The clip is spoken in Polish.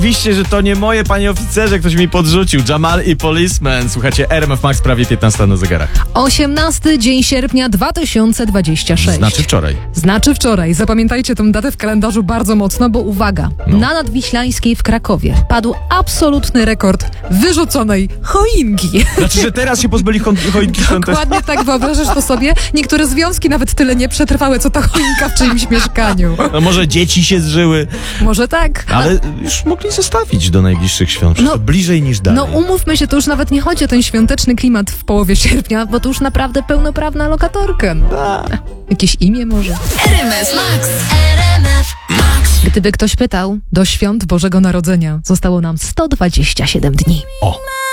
oczywiście, że to nie moje, panie oficerze, ktoś mi podrzucił. Jamal i Policeman. Słuchajcie, RMF Max, prawie 15 na zegarach. 18 dzień sierpnia 2026. Znaczy wczoraj. Zapamiętajcie tę datę w kalendarzu bardzo mocno, bo uwaga, na Nadwiślańskiej w Krakowie padł absolutny rekord wyrzuconej choinki. Znaczy, że teraz się pozbyli choinki świątecznej. Dokładnie tak, wyobrażasz to sobie? Niektóre związki nawet tyle nie przetrwały, co ta choinka w czyimś mieszkaniu. No może dzieci się zżyły. Może tak. Ale już mogli zostawić do najbliższych świąt. No, bliżej niż dalej. No umówmy się, to już nawet nie chodzi o ten świąteczny klimat w połowie sierpnia, bo to już naprawdę pełnoprawna lokatorka. No. Jakieś imię może? RMF Max. RMF Max. Gdyby ktoś pytał, do świąt Bożego Narodzenia zostało nam 127 dni. O!